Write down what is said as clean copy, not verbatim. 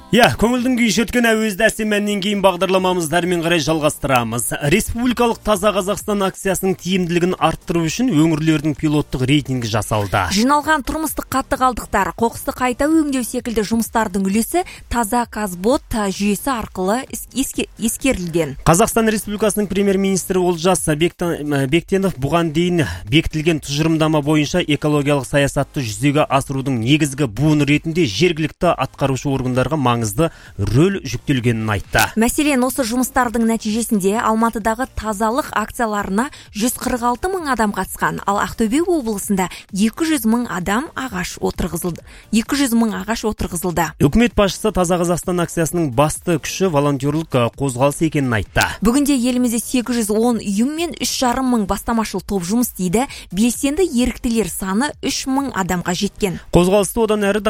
Көңілдің күйші өткен әуезді әсемәннен кейін бағдарламамызды әрмен қарай жалғастырамыз. Республикалық Таза Қазақстан акциясының тиімділігін арттыру үшін өңірлердің пилоттық рейтингі жасалды. Жиналған тұрмыстық қатты қалдықтар, қоқысты қайта өңдеу секілді жұмыстардың үлесі Таза Казбот жүйесі арқылы ескерілген. Қазақстан Республикасының премьер-министрі Олжас Бектенов бұған дейін бекітілген тұжырымдама бойынша экологиялық саясатты жүзеге асырудың негізгі буыны ретінде жергілікті атқарушы органдарға маңызды рөл жүктелгенін айтты. Мәселен, осы жұмыстардың нәтижесінде Алматыдағы тазалық акцияларына 146 мың адам қатысқан, ал Ақтөбе облысында 200 мың ағаш отырғызылды. Үкімет басшысы Таза Қазақстан акциясының басты күші волонтерлік қозғалысы екенін айтты. Бүгінде елімізде 810 ұйым мен 3,5 мың бастамашыл топ жұмыс істейді. Белсенді еріктілер саны 3 мың адамға жеткен. Қозғалысты одан әрі